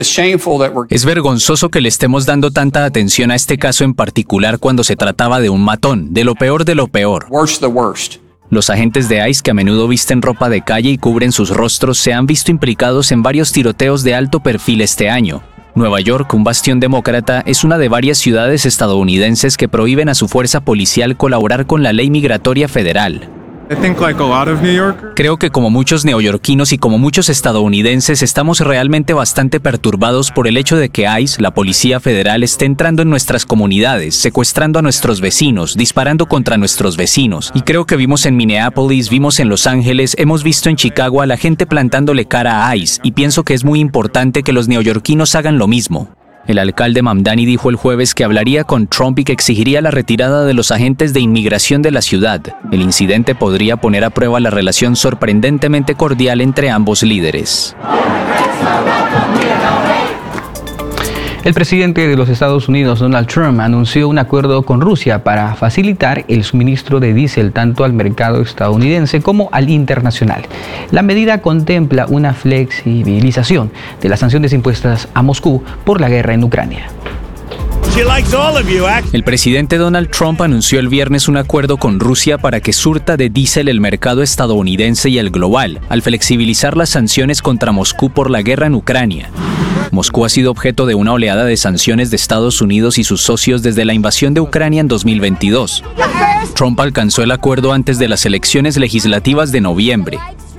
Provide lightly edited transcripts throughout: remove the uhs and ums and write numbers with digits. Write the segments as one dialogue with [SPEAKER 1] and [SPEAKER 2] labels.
[SPEAKER 1] Es vergonzoso que le estemos dando tanta atención a este caso en particular cuando se trataba de un matón, de lo peor de lo peor. Los agentes de ICE, que a menudo visten ropa de calle y cubren sus rostros, se han visto implicados en varios tiroteos de alto perfil este año. Nueva York, un bastión demócrata, es una de varias ciudades estadounidenses que prohíben a su fuerza policial colaborar con la ley migratoria federal. Creo que como muchos neoyorquinos y como muchos estadounidenses estamos realmente bastante perturbados por el hecho de que ICE, la Policía Federal, esté entrando en nuestras comunidades, secuestrando a nuestros vecinos, disparando contra nuestros vecinos. Y creo que vimos en Minneapolis, vimos en Los Ángeles, hemos visto en Chicago a la gente plantándole cara a ICE, y pienso que es muy importante que los neoyorquinos hagan lo mismo. El alcalde Mamdani dijo el jueves que hablaría con Trump y que exigiría la retirada de los agentes de inmigración de la ciudad. El incidente podría poner a prueba la relación sorprendentemente cordial entre ambos líderes.
[SPEAKER 2] El presidente de los Estados Unidos, Donald Trump, anunció un acuerdo con Rusia para facilitar el suministro de diésel tanto al mercado estadounidense como al internacional. La medida contempla una flexibilización de las sanciones impuestas a Moscú por la guerra en Ucrania.
[SPEAKER 1] El presidente Donald Trump anunció el viernes un acuerdo con Rusia para que surta de diésel el mercado estadounidense y el global, al flexibilizar las sanciones contra Moscú por la guerra en Ucrania. Moscú ha sido objeto de una oleada de sanciones de Estados Unidos y sus socios desde la invasión de Ucrania en 2022. Trump alcanzó el acuerdo antes de las elecciones legislativas de noviembre.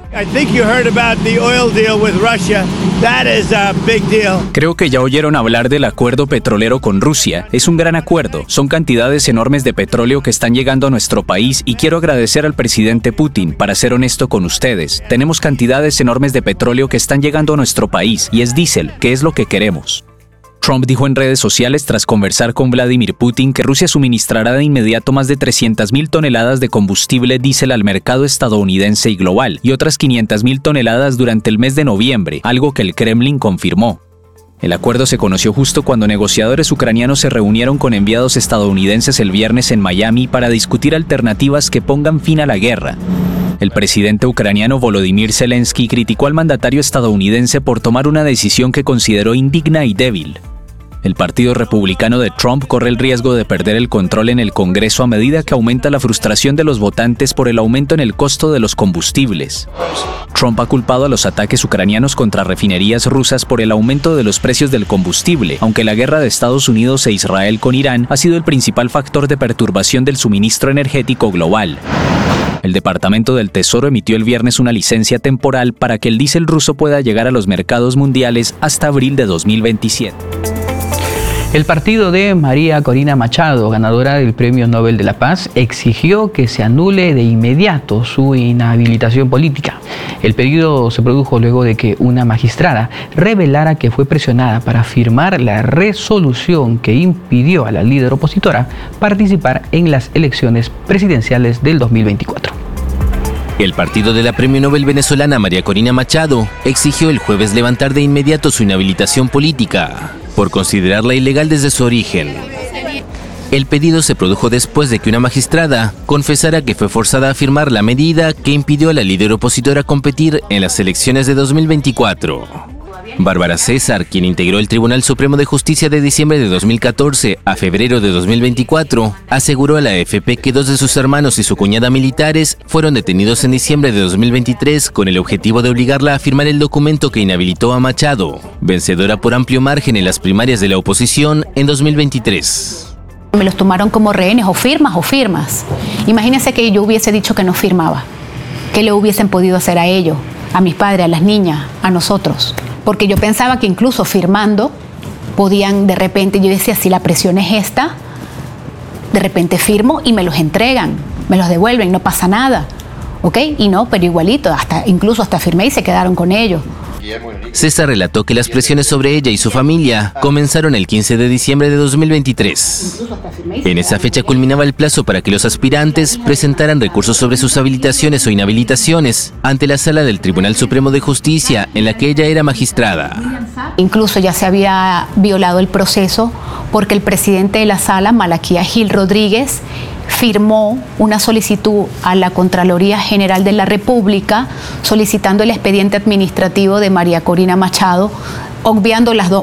[SPEAKER 1] Creo que ya oyeron hablar del acuerdo petrolero con Rusia. Es un gran acuerdo. Son cantidades enormes de petróleo que están llegando a nuestro país y quiero agradecer al presidente Putin. Para ser honesto con ustedes, tenemos cantidades enormes de petróleo que están llegando a nuestro país y es diésel, que es lo que queremos. Trump dijo en redes sociales tras conversar con Vladimir Putin que Rusia suministrará de inmediato más de 300.000 toneladas de combustible diésel al mercado estadounidense y global y otras 500.000 toneladas durante el mes de noviembre, algo que el Kremlin confirmó. El acuerdo se conoció justo cuando negociadores ucranianos se reunieron con enviados estadounidenses el viernes en Miami para discutir alternativas que pongan fin a la guerra. El presidente ucraniano Volodymyr Zelensky criticó al mandatario estadounidense por tomar una decisión que consideró indigna y débil. El partido republicano de Trump corre el riesgo de perder el control en el Congreso a medida que aumenta la frustración de los votantes por el aumento en el costo de los combustibles. Trump ha culpado a los ataques ucranianos contra refinerías rusas por el aumento de los precios del combustible, aunque la guerra de Estados Unidos e Israel con Irán ha sido el principal factor de perturbación del suministro energético global. El Departamento del Tesoro emitió el viernes una licencia temporal para que el diésel ruso pueda llegar a los mercados mundiales hasta abril de 2027.
[SPEAKER 2] El partido de María Corina Machado, ganadora del Premio Nobel de la Paz, exigió que se anule de inmediato su inhabilitación política. El pedido se produjo luego de que una magistrada revelara que fue presionada para firmar la resolución que impidió a la líder opositora participar en las elecciones presidenciales del 2024.
[SPEAKER 3] El partido de la Premio Nobel venezolana María Corina Machado exigió el jueves levantar de inmediato su inhabilitación política por considerarla ilegal desde su origen. El pedido se produjo después de que una magistrada confesara que fue forzada a firmar la medida que impidió a la líder opositora competir en las elecciones de 2024. Bárbara César, quien integró el Tribunal Supremo de Justicia de diciembre de 2014 a febrero de 2024, aseguró a la AFP que 2 de sus hermanos y su cuñada militares fueron detenidos en diciembre de 2023 con el objetivo de obligarla a firmar el documento que inhabilitó a Machado, vencedora por amplio margen en las primarias de la oposición en 2023.
[SPEAKER 4] Me los tomaron como rehenes, o firmas. Imagínense que yo hubiese dicho que no firmaba. ¿Qué le hubiesen podido hacer a ellos, a mis padres, a las niñas, a nosotros? Porque yo pensaba que incluso firmando podían de repente, yo decía, si la presión es esta, de repente firmo y me los entregan, me los devuelven, no pasa nada, ¿ok? Y no, pero igualito, incluso hasta firmé y se quedaron con ellos.
[SPEAKER 3] César relató que las presiones sobre ella y su familia comenzaron el 15 de diciembre de 2023. En esa fecha culminaba el plazo para que los aspirantes presentaran recursos sobre sus habilitaciones o inhabilitaciones ante la Sala del Tribunal Supremo de Justicia, en la que ella era magistrada.
[SPEAKER 4] Incluso ya se había violado el proceso porque el presidente de la Sala, Malaquía Gil Rodríguez, firmó una solicitud a la Contraloría General de la República solicitando el expediente administrativo de María Corina Machado obviando las